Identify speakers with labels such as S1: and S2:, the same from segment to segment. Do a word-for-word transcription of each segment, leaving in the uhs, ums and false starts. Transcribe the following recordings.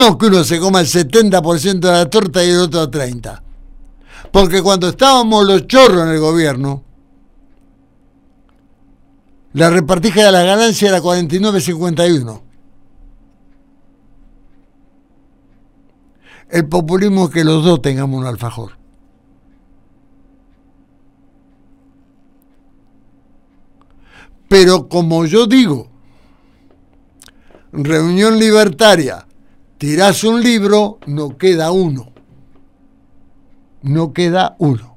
S1: No que uno se coma el setenta por ciento de la torta y el otro treinta por ciento. Porque cuando estábamos los chorros en el gobierno, la repartija de la ganancia era cuarenta y nueve a cincuenta y uno. El populismo es que los dos tengamos un alfajor. Pero como yo digo, reunión libertaria, tirás un libro, no queda uno. No queda uno.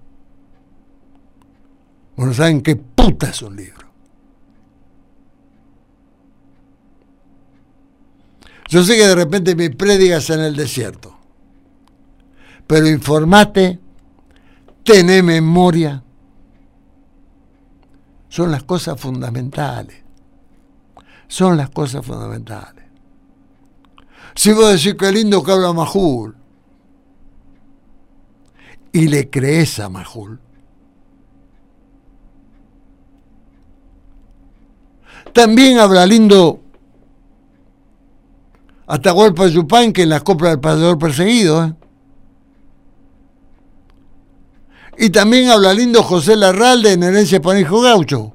S1: Bueno, ¿saben qué puta es un libro? Yo sé que de repente mi prédigas en el desierto, pero informate, tené memoria, son las cosas fundamentales. Son las cosas fundamentales. Si vos decís qué lindo que habla Majul, y le crees a Majul, también habla lindo Atahualpa Yupanqui en las coplas del payador perseguido, ¿eh? Y también habla lindo José Larralde en Herencia para Hijo Gaucho.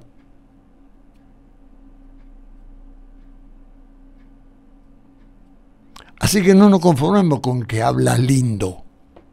S1: Así que no nos conformemos con que habla lindo.